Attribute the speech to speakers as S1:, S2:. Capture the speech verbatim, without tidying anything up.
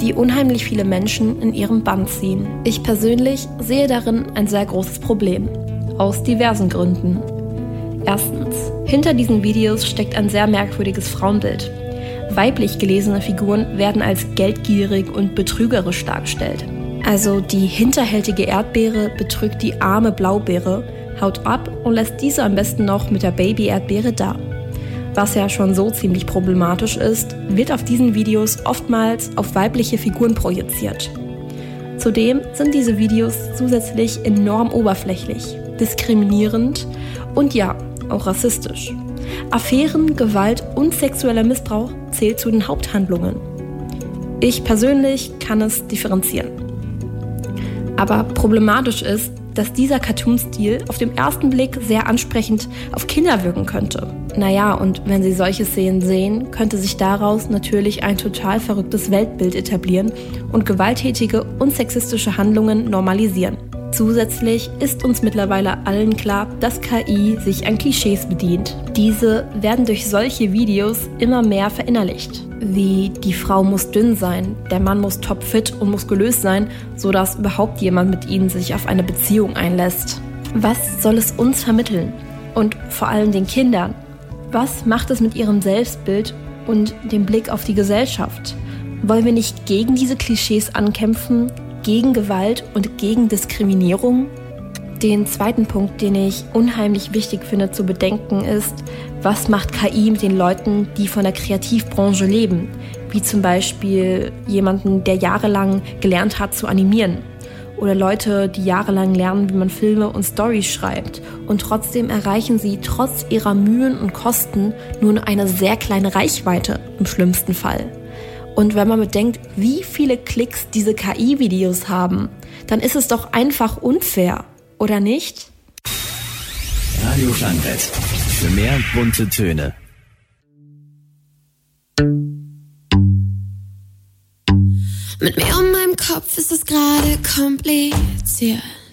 S1: die unheimlich viele Menschen in ihren Bann ziehen. Ich persönlich sehe darin ein sehr großes Problem. Aus diversen Gründen. Erstens, hinter diesen Videos steckt ein sehr merkwürdiges Frauenbild. Weiblich gelesene Figuren werden als geldgierig und betrügerisch dargestellt. Also die hinterhältige Erdbeere betrügt die arme Blaubeere, haut ab und lässt diese am besten noch mit der Baby-Erdbeere da. Was ja schon so ziemlich problematisch ist, wird auf diesen Videos oftmals auf weibliche Figuren projiziert. Zudem sind diese Videos zusätzlich enorm oberflächlich, diskriminierend und ja, auch rassistisch. Affären, Gewalt und sexueller Missbrauch zählt zu den Haupthandlungen. Ich persönlich kann es differenzieren. Aber problematisch ist, dass dieser Cartoon-Stil auf den ersten Blick sehr ansprechend auf Kinder wirken könnte. Naja, und wenn sie solche Szenen sehen, könnte sich daraus natürlich ein total verrücktes Weltbild etablieren und gewalttätige und sexistische Handlungen normalisieren. Zusätzlich ist uns mittlerweile allen klar, dass K I sich an Klischees bedient. Diese werden durch solche Videos immer mehr verinnerlicht. Wie die Frau muss dünn sein, der Mann muss topfit und muskulös sein, sodass überhaupt jemand mit ihnen sich auf eine Beziehung einlässt. Was soll es uns vermitteln? Und vor allem den Kindern? Was macht es mit ihrem Selbstbild und dem Blick auf die Gesellschaft? Wollen wir nicht gegen diese Klischees ankämpfen? Gegen Gewalt und gegen Diskriminierung? Den zweiten Punkt, den ich unheimlich wichtig finde zu bedenken, ist, was macht K I mit den Leuten, die von der Kreativbranche leben? Wie zum Beispiel jemanden, der jahrelang gelernt hat zu animieren. Oder Leute, die jahrelang lernen, wie man Filme und Storys schreibt. Und trotzdem erreichen sie trotz ihrer Mühen und Kosten nur eine sehr kleine Reichweite, im schlimmsten Fall. Und wenn man bedenkt, wie viele Klicks diese K I-Videos haben, dann ist es doch einfach unfair, oder nicht?
S2: Radio Steinmetz. Für mehr bunte Töne.
S3: Mit mir und meinem Kopf ist es gerade kompliziert.